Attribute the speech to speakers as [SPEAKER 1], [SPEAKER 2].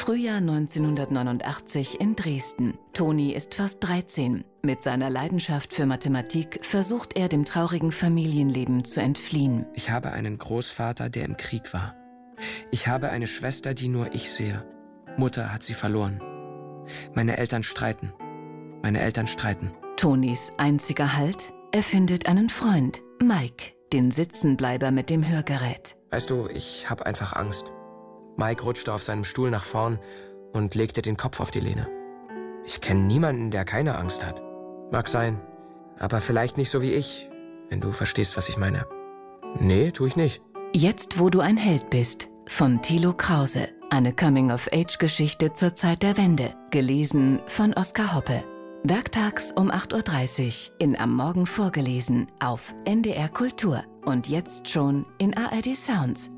[SPEAKER 1] Frühjahr 1989 in Dresden. Toni ist fast 13. Mit seiner Leidenschaft für Mathematik versucht er, dem traurigen Familienleben zu entfliehen.
[SPEAKER 2] Ich habe einen Großvater, der im Krieg war. Ich habe eine Schwester, die nur ich sehe. Mutter hat sie verloren. Meine Eltern streiten. Meine Eltern streiten.
[SPEAKER 1] Tonis einziger Halt? Er findet einen Freund, Mike, den Sitzenbleiber mit dem Hörgerät.
[SPEAKER 2] Weißt du, ich habe einfach Angst. Mike rutschte auf seinem Stuhl nach vorn und legte den Kopf auf die Lehne. Ich kenne niemanden, der keine Angst hat. Mag sein, aber vielleicht nicht so wie ich, wenn du verstehst, was ich meine. Nee, tue ich nicht.
[SPEAKER 1] Jetzt, wo du ein Held bist, von Thilo Krause. Eine Coming-of-Age-Geschichte zur Zeit der Wende. Gelesen von Oskar Hoppe. Werktags um 8:30 Uhr in Am Morgen vorgelesen auf NDR Kultur. Und jetzt schon in ARD Sounds.